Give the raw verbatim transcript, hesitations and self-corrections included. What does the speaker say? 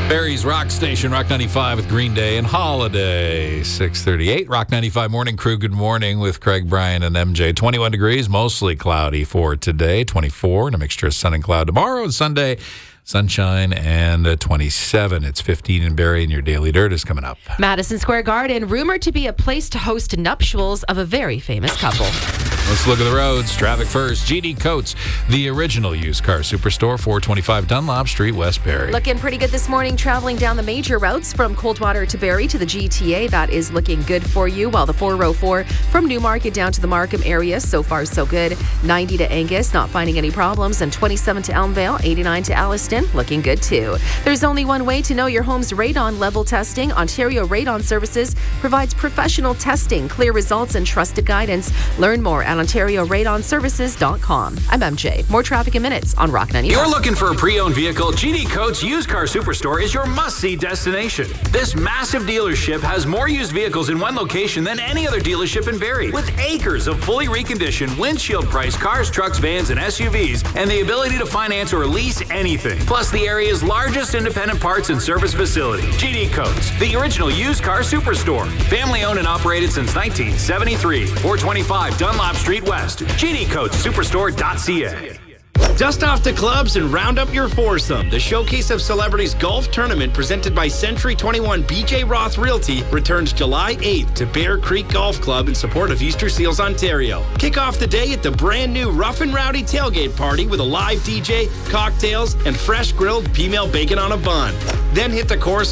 Barry's Rock Station, Rock ninety-five with Green Day and Holiday. six thirty-eight, Rock ninety-five Morning Crew. Good morning with Craig, Brian, and M J. twenty-one degrees, mostly cloudy for today. twenty-four, and a mixture of sun and cloud tomorrow. And Sunday, sunshine and uh, twenty-seven. It's fifteen in Barrie, and your Daily Dirt is coming up. Madison Square Garden, rumored to be a place to host nuptials of a very famous couple. Let's look at the roads. Traffic first. G D Coates, the original used car superstore, four twenty-five Dunlop Street, West Barrie. Looking pretty good this morning, traveling down the major routes from Coldwater to Barrie to the G T A. That is looking good for you. While the four oh four from Newmarket down to the Markham area, so far so good. ninety to Angus, not finding any problems. And twenty-seven to Elmvale, eighty-nine to Alliston, looking good too. There's only one way to know your home's radon level testing. Ontario Radon Services provides professional testing, clear results, and trusted guidance. Learn more at ontario radon services dot com. I'm M J. More traffic in minutes on Rock ninety-five. You're looking for a pre-owned vehicle? G D Coates Used Car Superstore is your must-see destination. This massive dealership has more used vehicles in one location than any other dealership in Barrie, with acres of fully reconditioned, windshield-priced cars, trucks, vans, and S U Vs, and the ability to finance or lease anything. Plus, the area's largest independent parts and service facility. G D Coates, the original used car superstore. Family-owned and operated since nineteen seventy-three. four twenty-five Dunlop Street West. G D Coates Superstore dot C A. Dust off the clubs and round up your foursome. The Showcase of Celebrities Golf Tournament presented by Century twenty-one B J Roth Realty returns July eighth to Bear Creek Golf Club in support of Easter Seals Ontario. Kick off the day at the brand new Rough and Rowdy tailgate party with a live D J, cocktails, and fresh grilled female bacon on a bun. Then hit the course